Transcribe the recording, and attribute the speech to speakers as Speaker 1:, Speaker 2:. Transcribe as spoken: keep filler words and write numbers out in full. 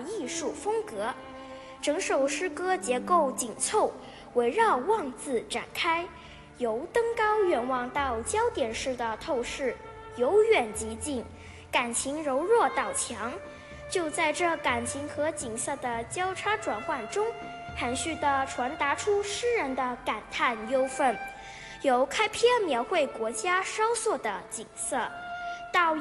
Speaker 1: 艺术风格。整首诗歌结构紧凑，围绕望字展开，由登高远望到焦点式的透视，由远及近，感情柔弱到强。就在这感情和景色的交叉转换中，含蓄地传达出诗人的感叹忧愤。由开篇描绘国家稍缩的景色，到